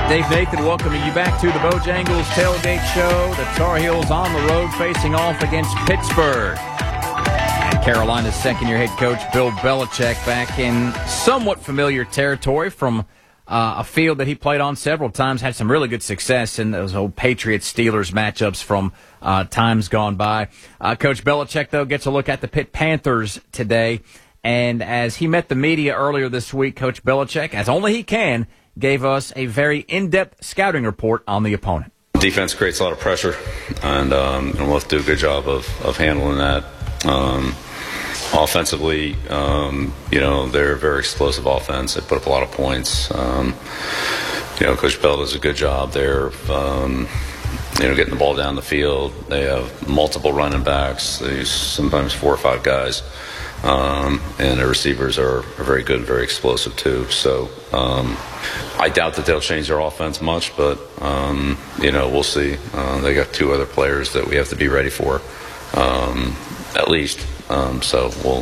Dave Nathan welcoming you back to the Bojangles Tailgate Show. The Tar Heels on the road facing off against Pittsburgh. And Carolina's second-year head coach Bill Belichick back in somewhat familiar territory from a field that he played on several times, had some really good success in those old Patriots-Steelers matchups from times gone by. Coach Belichick, though, gets a look at the Pitt Panthers today. And as he met the media earlier this week, Coach Belichick, as only he can, gave us a very in-depth scouting report on the opponent. Defense creates a lot of pressure, and we'll have to do a good job of handling that. Offensively, they're a very explosive offense. They put up a lot of points. Coach Bell does a good job there of, getting the ball down the field. They have multiple running backs. They use sometimes 4 or 5 guys. And their receivers are very good and very explosive too. So I doubt that they'll change their offense much, but we'll see. They got 2 other players that we have to be ready for, at least. So we'll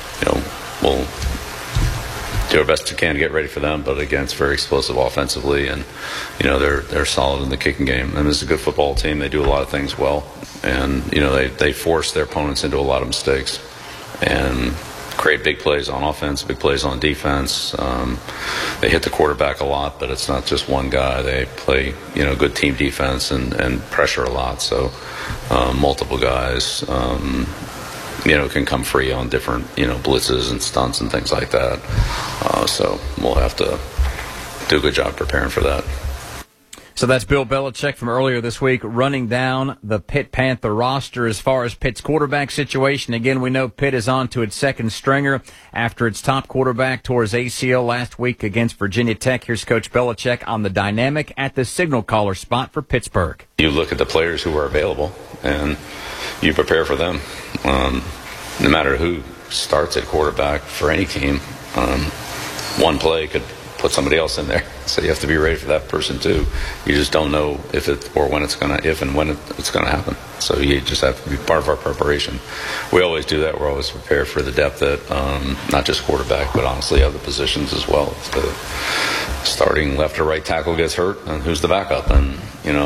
do our best we can to get ready for them. But again, it's very explosive offensively, and they're solid in the kicking game. And it's a good football team. They do a lot of things well, and they force their opponents into a lot of mistakes and create big plays on offense, big plays on defense. They hit the quarterback a lot, but it's not just one guy. They play, good team defense and pressure a lot. So multiple guys, can come free on different, blitzes and stunts and things like that. So we'll have to do a good job preparing for that. So that's Bill Belichick from earlier this week running down the Pitt Panther roster as far as Pitt's quarterback situation. Again, we know Pitt is on to its second stringer after its top quarterback tore his ACL last week against Virginia Tech. Here's Coach Belichick on the dynamic at the signal caller spot for Pittsburgh. You look at the players who are available and you prepare for them. No matter who starts at quarterback for any team, one play could put somebody else in there. So you have to be ready for that person too. You just don't know if and when it's gonna happen. So you just have to be part of our preparation. We always do that. We're always prepared for the depth at not just quarterback, but honestly other positions as well. If the starting left or right tackle gets hurt, and who's the backup? And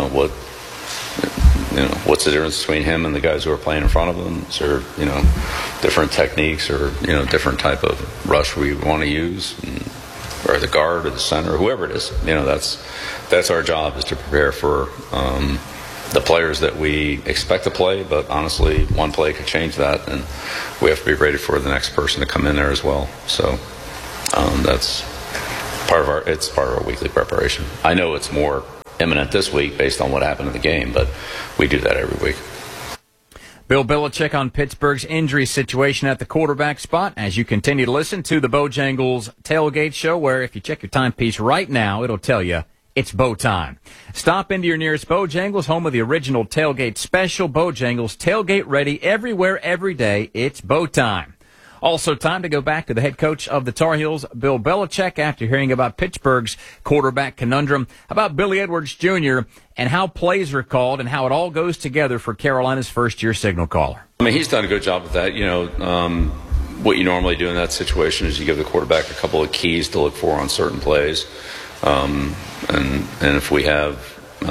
what's the difference between him and the guys who are playing in front of him? Is there, different techniques or, different type of rush we want to use, or the guard or the center, or whoever it is. That's our job, is to prepare for the players that we expect to play, but honestly, one play could change that, and we have to be ready for the next person to come in there as well. So that's part of our weekly preparation. I know it's more imminent this week based on what happened in the game, but we do that every week. Bill Belichick on Pittsburgh's injury situation at the quarterback spot as you continue to listen to the Bojangles Tailgate Show, where if you check your timepiece right now, it'll tell you it's Bo time. Stop into your nearest Bojangles, home of the original tailgate special. Bojangles, tailgate ready everywhere, every day. It's Bo time. Also, time to go back to the head coach of the Tar Heels, Bill Belichick, after hearing about Pittsburgh's quarterback conundrum, about Billy Edwards Jr., and how plays are called and how it all goes together for Carolina's first-year signal caller. He's done a good job with that. What you normally do in that situation is you give the quarterback a couple of keys to look for on certain plays. And if we have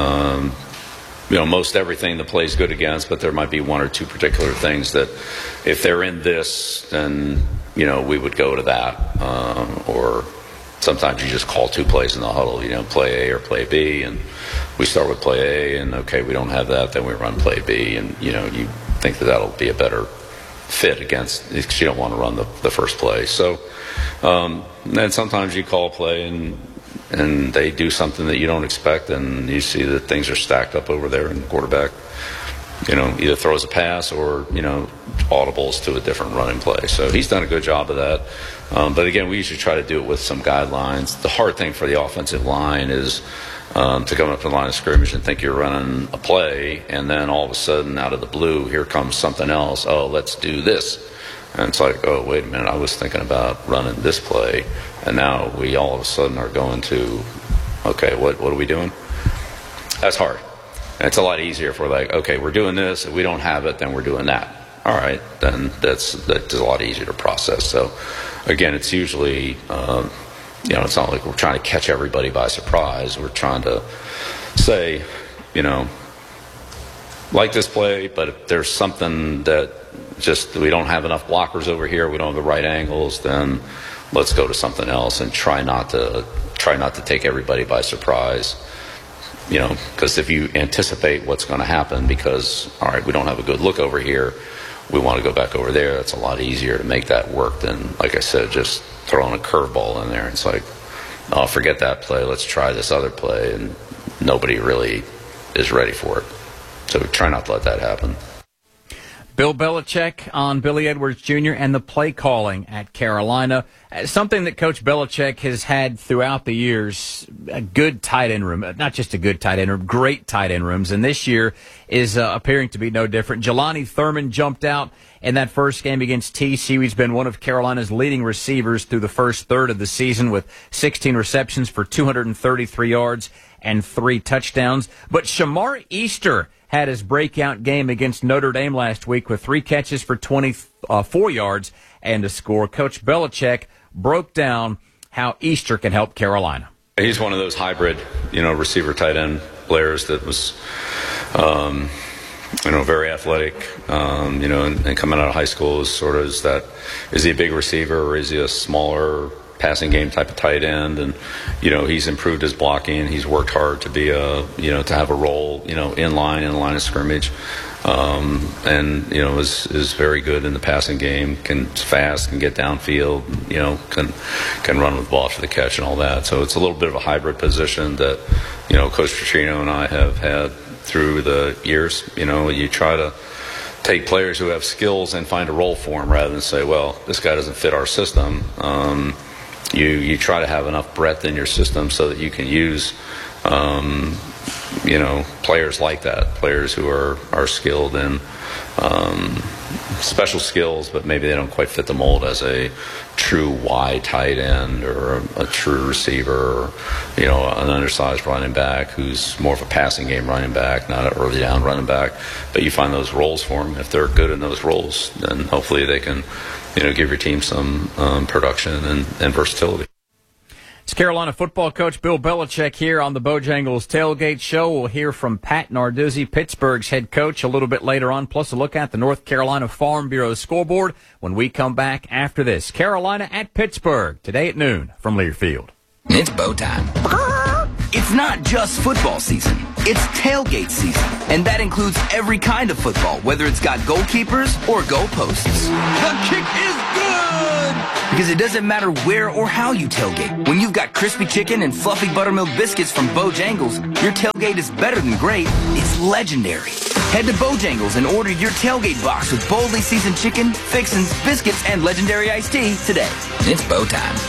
most everything the play's good against, but there might be 1 or 2 particular things that if they're in this, then, we would go to that. Or sometimes you just call 2 plays in the huddle, play A or play B, and we start with play A, and okay, we don't have that, then we run play B, and, you think that that'll be a better fit against, because you don't want to run the first play. So, then sometimes you call a play and they do something that you don't expect, and you see that things are stacked up over there, and the quarterback, either throws a pass or, audibles to a different running play. So he's done a good job of that. But again, we usually try to do it with some guidelines. The hard thing for the offensive line is to come up to the line of scrimmage and think you're running a play, and then all of a sudden, out of the blue, here comes something else. Oh, let's do this. And it's like, oh, wait a minute, I was thinking about running this play, and now we all of a sudden are going to, okay, what are we doing? That's hard. And it's a lot easier if we're like, okay, we're doing this, if we don't have it, then we're doing that. All right, then that's a lot easier to process. So, again, it's usually it's not like we're trying to catch everybody by surprise. We're trying to say, like this play, but if there's something that just we don't have enough blockers over here, we don't have the right angles, then let's go to something else and try not to take everybody by surprise. Because if you anticipate what's going to happen because, all right, we don't have a good look over here, we want to go back over there, it's a lot easier to make that work than, like I said, just throwing a curveball in there. It's like, oh, forget that play, let's try this other play, and nobody really is ready for it. So try not to let that happen. Bill Belichick on Billy Edwards Jr. and the play calling at Carolina. Something that Coach Belichick has had throughout the years, a good tight end room, not just a good tight end room, great tight end rooms. And this year is appearing to be no different. Jelani Thurman jumped out in that first game against TCU. He's been one of Carolina's leading receivers through the first third of the season with 16 receptions for 233 yards and 3 touchdowns. But Shamar Easter had his breakout game against Notre Dame last week with 3 catches for 24 yards and a score. Coach Belichick broke down how Easter can help Carolina. He's one of those hybrid, receiver tight end players that was, very athletic, and coming out of high school is is he a big receiver or is he a smaller passing game type of tight end? And he's improved his blocking. He's worked hard to be to have a role in line of scrimmage, and is very good in the passing game. Is fast, can get downfield, can run with the ball after the catch and all that. So it's a little bit of a hybrid position that Coach Petrino and I have had through the years. You try to take players who have skills and find a role for them rather than say, well, this guy doesn't fit our system. You try to have enough breadth in your system so that you can use, players like that, players who are skilled in special skills, but maybe they don't quite fit the mold as a true wide tight end or a true receiver or, an undersized running back who's more of a passing game running back, not an early down running back. But you find those roles for them. If they're good in those roles, then hopefully they can give your team some production and versatility. It's Carolina football coach Bill Belichick here on the Bojangles Tailgate Show. We'll hear from Pat Narduzzi, Pittsburgh's head coach, a little bit later on, plus a look at the North Carolina Farm Bureau scoreboard when we come back after this. Carolina at Pittsburgh, today at noon from Learfield. It's bow time. It's not just football season. It's tailgate season, and that includes every kind of football, whether it's got goalkeepers or goalposts. The kick is good! Because it doesn't matter where or how you tailgate. When you've got crispy chicken and fluffy buttermilk biscuits from Bojangles, your tailgate is better than great. It's legendary. Head to Bojangles and order your tailgate box with boldly seasoned chicken, fixins, biscuits, and legendary iced tea today. It's bow time.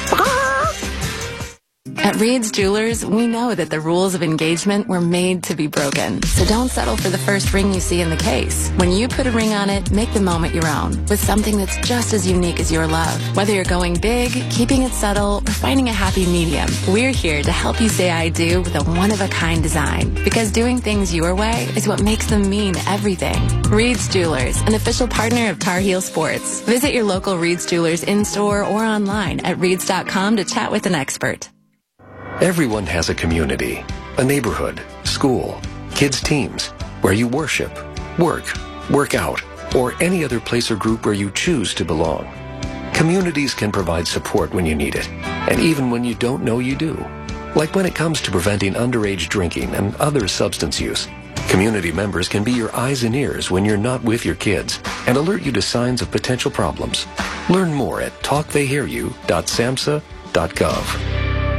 At Reed's Jewelers, we know that the rules of engagement were made to be broken. So don't settle for the first ring you see in the case. When you put a ring on it, make the moment your own with something that's just as unique as your love. Whether you're going big, keeping it subtle, or finding a happy medium, we're here to help you say I do with a one-of-a-kind design. Because doing things your way is what makes them mean everything. Reed's Jewelers, an official partner of Tar Heel Sports. Visit your local Reed's Jewelers in-store or online at reeds.com to chat with an expert. Everyone has a community, a neighborhood, school, kids' teams, where you worship, work out, or any other place or group where you choose to belong. Communities can provide support when you need it, and even when you don't know you do. Like when it comes to preventing underage drinking and other substance use. Community members can be your eyes and ears when you're not with your kids and alert you to signs of potential problems. Learn more at talktheyhearyou.samhsa.gov.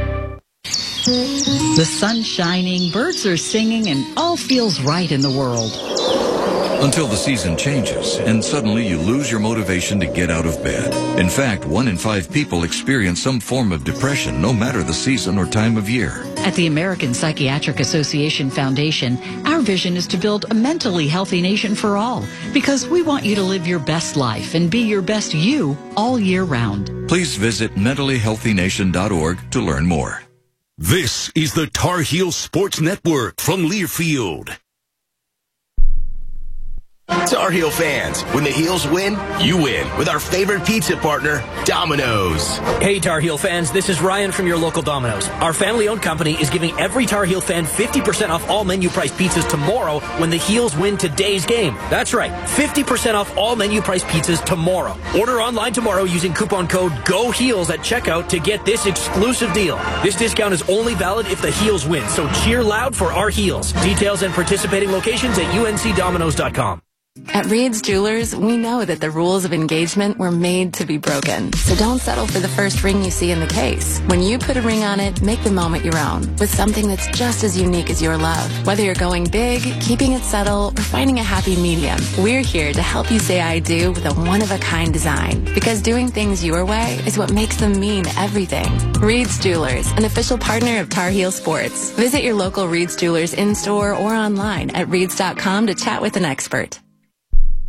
The sun's shining, birds are singing, and all feels right in the world. Until the season changes, and suddenly you lose your motivation to get out of bed. In fact, 1 in 5 people experience some form of depression, no matter the season or time of year. At the American Psychiatric Association Foundation, our vision is to build a mentally healthy nation for all, because we want you to live your best life and be your best you all year round. Please visit mentallyhealthynation.org to learn more. This is the Tar Heel Sports Network from Learfield. Tar Heel fans, when the Heels win, you win with our favorite pizza partner, Domino's. Hey Tar Heel fans, this is Ryan from your local Domino's. Our family-owned company is giving every Tar Heel fan 50% off all menu-priced pizzas tomorrow when the Heels win today's game. That's right, 50% off all menu-priced pizzas tomorrow. Order online tomorrow using coupon code GOHEELS at checkout to get this exclusive deal. This discount is only valid if the Heels win, so cheer loud for our Heels. Details and participating locations at uncdominoes.com. At Reed's Jewelers, we know that the rules of engagement were made to be broken. So don't settle for the first ring you see in the case. When you put a ring on it, make the moment your own with something that's just as unique as your love. Whether you're going big, keeping it subtle, or finding a happy medium, we're here to help you say I do with a one-of-a-kind design. Because doing things your way is what makes them mean everything. Reed's Jewelers, an official partner of Tar Heel Sports. Visit your local Reed's Jewelers in-store or online at reeds.com to chat with an expert.